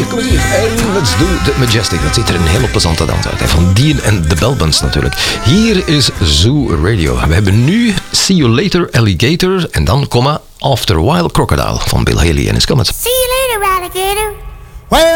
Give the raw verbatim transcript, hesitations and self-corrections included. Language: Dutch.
kom eens hier. Hey, let's do the Majestic. Dat ziet er een hele plezante dans uit. Hè. Van Dean en de Bellbands natuurlijk. Hier is Zoo Radio. We hebben nu See You Later Alligator en dan, comma, After a While Crocodile van Bill Haley en his Comets. See you later, alligator. Well,